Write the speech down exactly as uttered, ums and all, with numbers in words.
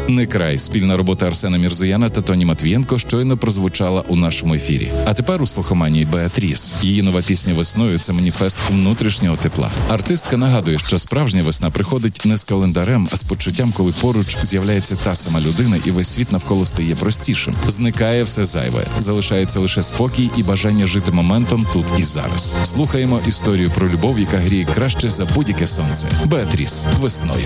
«Не край» – спільна робота Арсена Мірзояна та Тоні Матвієнко щойно прозвучала у нашому ефірі. А тепер у слухоманії Беатріс. Її нова пісня «Весною» – це маніфест внутрішнього тепла. Артистка нагадує, що справжня весна приходить не з календарем, а з почуттям, коли поруч з'являється та сама людина і весь світ навколо стає простішим. Зникає все зайве, залишається лише спокій і бажання жити моментом тут і зараз. Слухаємо історію про любов, яка гріє краще за будь-яке сонце. Беатріс «Весною».